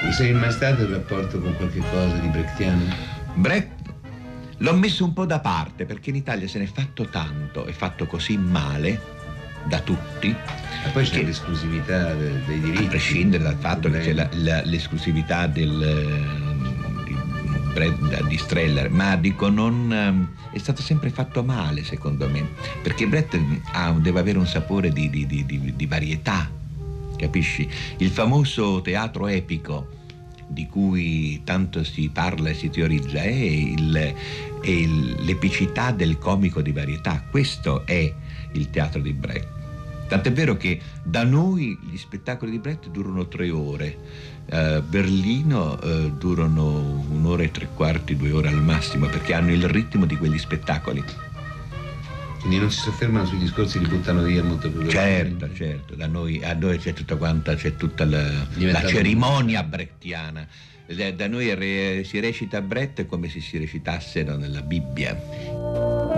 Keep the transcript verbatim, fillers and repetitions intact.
Sei mai stato in rapporto con qualche cosa di brechtiano? Brecht l'ho messo un po' da parte perché in Italia se ne è fatto tanto, è fatto così male da tutti. E poi c'è che, l'esclusività de- dei diritti. a prescindere dal fatto che c'è la, la, l'esclusività del, di, di Streller, ma dico non è stato sempre fatto male secondo me, perché Brecht ha, deve avere un sapore di, di, di, di, di varietà, capisci? Il famoso teatro epico di cui tanto si parla e si teorizza è, il, è il, l'epicità del comico di varietà. Questo è il teatro di Brecht. Tant'è vero che da noi gli spettacoli di Brecht durano tre ore, uh, Berlino uh, durano un'ora e tre quarti, due ore al massimo, perché hanno il ritmo di quegli spettacoli. Quindi non si soffermano sui discorsi, li buttano via molto più velocemente. Certo, certo, da noi, a noi c'è tutta quanta, c'è tutta la, la cerimonia brechtiana. Da noi re, si recita Brecht come se si recitasse nella Bibbia.